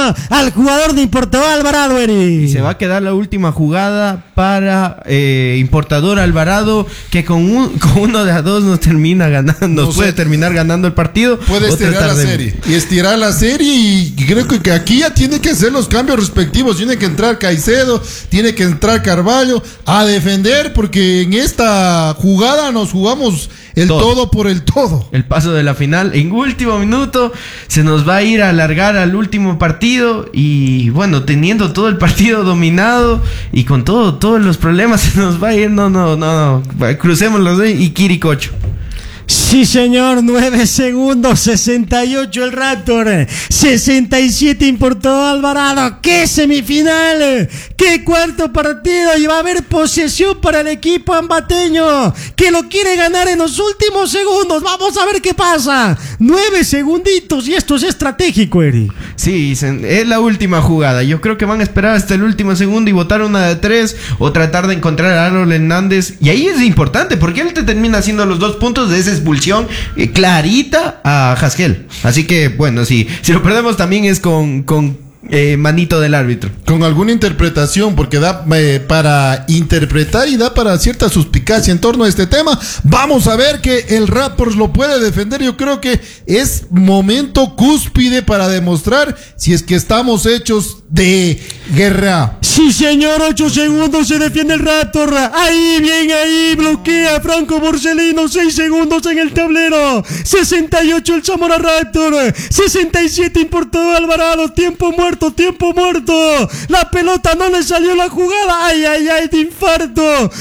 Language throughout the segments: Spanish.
al jugador de Importador Alvarado, Eri. Y se va a quedar la última jugada para Importador Alvarado, que con uno de a dos nos puede terminar ganando el partido. Puede estirar la serie y creo que aquí ya tiene que hacer los cambios respectivos. Tiene que entrar Caicedo, tiene que entrar Carvalho a defender, porque en esta jugada nos jugamos el todo por el todo. El paso de la final en último minuto se nos va a ir a alargar al último partido, y bueno, teniendo todo el partido dominado y con todos los problemas, se nos va a ir, no, crucémoslos y Quiricocho. Sí, señor, 9 segundos, 68 el Raptor, 67 Importador Alvarado. ¡Qué semifinal! ¡Qué cuarto partido! Y va a haber posesión para el equipo ambateño, que lo quiere ganar en los últimos segundos. Vamos a ver qué pasa. 9 segunditos y esto es estratégico, Eri. Sí, es la última jugada. Yo creo que van a esperar hasta el último segundo y botar una de 3 o tratar de encontrar a Harold Hernández. Y ahí es importante porque él te termina haciendo los 2 puntos de esa expulsión clarita a Haskell. Así que bueno, si lo perdemos también es con manito del árbitro. Con alguna interpretación, porque da para interpretar y da para cierta suspicacia en torno a este tema. Vamos a ver que el Raptors lo puede defender. Yo creo que es momento cúspide para demostrar si es que estamos hechos de guerra. Sí, señor, 8 segundos, se defiende el Raptor. Ahí, bien ahí, bloquea Franco Borsellino. 6 segundos en el tablero. 68 el Zamora Raptor, 67 Importador Alvarado. Tiempo muerto. La pelota no le salió la jugada. Ay, de infarto.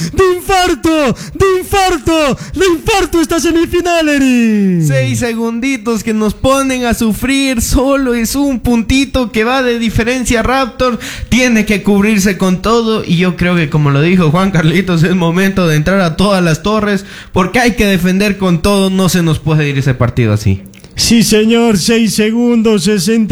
Le infarto esta semifinal, Eri. 6 segunditos que nos ponen a sufrir. Solo es un puntito que va de diferencia. Raptor tiene que cubrirse con todo, y yo creo que, como lo dijo Juan Carlitos, es momento de entrar a todas las torres, porque hay que defender con todo. No se nos puede ir ese partido así. Sí, señor, 6 segundos,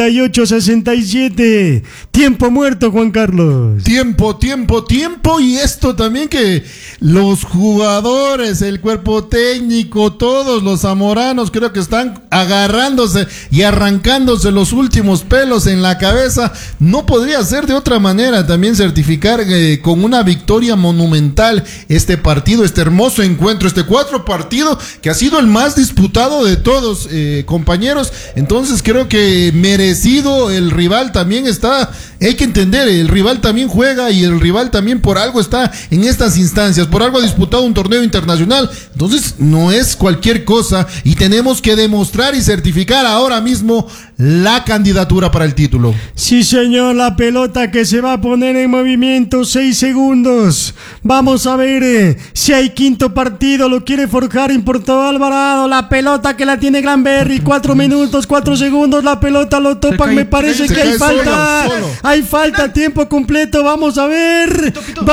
68-67. Tiempo muerto, Juan Carlos. Tiempo. Y esto también, que los jugadores, el cuerpo técnico, todos los zamoranos, creo que están agarrándose y arrancándose los últimos pelos en la cabeza. No podría ser de otra manera. También certificar con una victoria monumental este partido, este hermoso encuentro, este 4 partido que ha sido el más disputado de todos, compañeros. Entonces creo que merecido. El rival también está, hay que entender, el rival también juega, y el rival también por algo está en estas instancias, por algo ha disputado un torneo internacional. Entonces no es cualquier cosa, y tenemos que demostrar y certificar ahora mismo la candidatura para el título. Sí, señor, la pelota que se va a poner en movimiento. 6 segundos. Vamos a ver si hay quinto partido. Lo quiere forjar Importador Alvarado. La pelota que la tiene Granberry. 4 minutos, 4 segundos. La pelota lo topan. Me parece que hay falta. Hay falta, tiempo completo. Vamos a ver.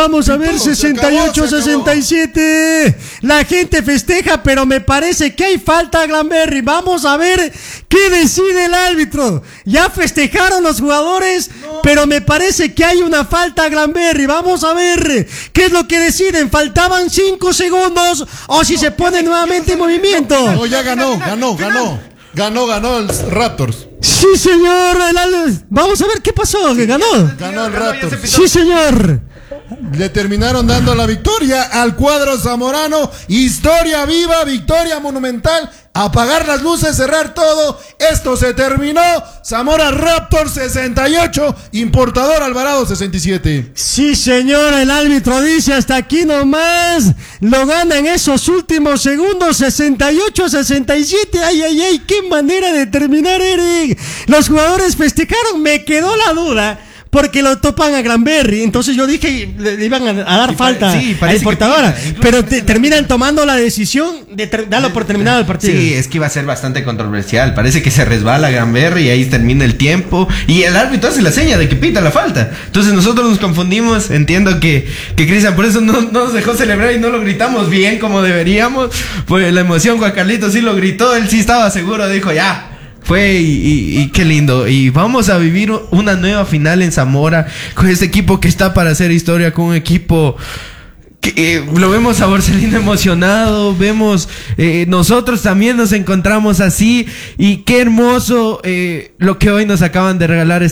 68-67. La gente festeja, pero me parece que hay falta, Granberry. Vamos a ver qué decide el árbitro. Ya festejaron los jugadores, pero me parece que hay una falta, Granberry. Vamos a ver qué es lo que deciden. Faltaban 5 segundos, o si se pone nuevamente en movimiento. No, ya ganó el Raptors. Sí, señor. Vamos a ver qué pasó. Ganó el Raptors. Sí, señor. Le terminaron dando la victoria al cuadro zamorano. Historia viva, victoria monumental. Apagar las luces, cerrar todo. Esto se terminó. Zamora Raptors 68, Importador Alvarado 67. Sí, señor, el árbitro dice hasta aquí nomás. Lo gana en esos últimos segundos, 68-67. Ay, qué manera de terminar, Eric. Los jugadores festejaron. Me quedó la duda, porque lo topan a Granberry. Entonces yo dije, le iban a dar falta a Importadora, pero terminan tomando la decisión de darlo por terminado el partido. Sí, es que iba a ser bastante controversial. Parece que se resbala Granberry y ahí termina el tiempo, y el árbitro hace la seña de que pita la falta. Entonces nosotros nos confundimos. Entiendo que Cristian por eso no nos dejó celebrar y no lo gritamos bien como deberíamos. Pues la emoción, Juan Carlitos sí lo gritó, él sí estaba seguro, dijo ya. Fue y qué lindo. Y vamos a vivir una nueva final en Zamora con este equipo que está para hacer historia, con un equipo que lo vemos a Borsellino emocionado, vemos nosotros también nos encontramos así, y qué hermoso lo que hoy nos acaban de regalar.